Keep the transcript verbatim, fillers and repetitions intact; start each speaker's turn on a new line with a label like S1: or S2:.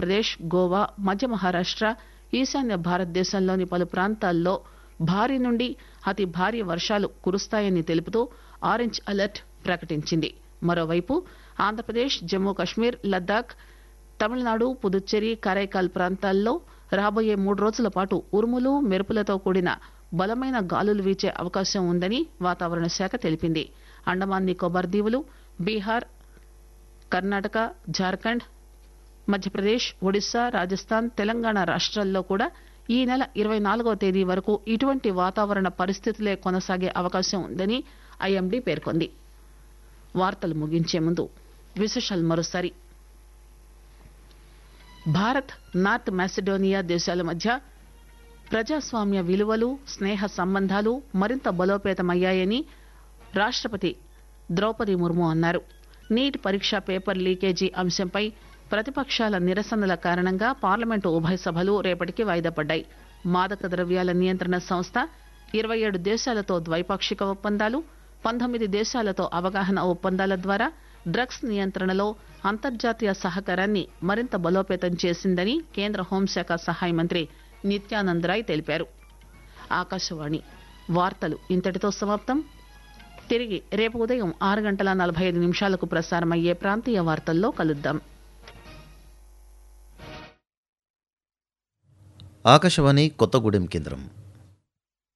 S1: ఆంధ్రప్రదేశ్, గోవా, మధ్య మహారాష్ట్ర, ఈశాన్య భారతదేశంలోని పలు ప్రాంతాల్లో భారీ నుండి అతి భారీ వర్షాలు కురుస్తాయని తెలుపుతూ ఆరెంజ్ అలర్ట్ ప్రకటించింది. మరోవైపు ఆంధ్రప్రదేశ్, జమ్మూ కశ్మీర్, లద్దాఖ్, తమిళనాడు, పుదుచ్చేరి, కరైకాల్ ప్రాంతాల్లో రాబోయే మూడు రోజుల పాటు ఉరుములు, మెరుపులతో కూడిన బలమైన గాలులు వీచే అవకాశం ఉందని వాతావరణ శాఖ తెలిపింది. అండమాన్ నికోబార్ దీవులు, బీహార్, కర్ణాటక, జార్ఖండ్, మధ్యప్రదేశ్, ఒడిశా, రాజస్థాన్, తెలంగాణ రాష్ట్రాల్లో కూడా ఈ నెల ఇరవై నాలుగవ తేదీ వరకు ఇటువంటి వాతావరణ పరిస్థితులే కొనసాగే అవకాశం ఉందని ఐఎండీ పేర్కొంది. వార్తలు ముగించే ముందు విశేషాలు మరోసారి. భారత్, నార్త్ మాసిడోనియా దేశాల మధ్య ప్రజాస్వామ్య విలువలు, స్నేహ సంబంధాలు మరింత బలోపేతమయ్యాయని రాష్టపతి ద్రౌపది ముర్ము అన్నారు. నీట్ పరీక్ష పేపర్ లీకేజీ అంశంపై ప్రతిపక్షాల నిరసనల కారణంగా పార్లమెంటు ఉభయ సభలు రేపటికి వాయిదా పడ్డాయి. మాదక ద్రవ్యాల నియంత్రణ సంస్థ ఇరవై ఏడు దేశాలతో ద్వైపాక్షిక ఒప్పందాలు, పంతొమ్మిది దేశాలతో అవగాహన ఒప్పందాల ద్వారా డ్రగ్స్ నియంత్రణలో అంతర్జాతీయ సహకారాన్ని మరింత బలోపేతం చేసిందని కేంద్ర హోంశాఖ సహాయ మంత్రి నిత్యానంద్ రాయ్ తెలిపారు. ఆకాశవాణి వార్తలు ఇంతటితో సమాప్తం. తిరిగి రేపు ఉదయం ఆరు గంటల నలభై ఐదు నిమిషాలకు ప్రసారమయ్యే ప్రాంతీయ వార్తల్లో కలుద్దాం.
S2: ఆకాశవాణి కొత్తగూడెం కేంద్రం.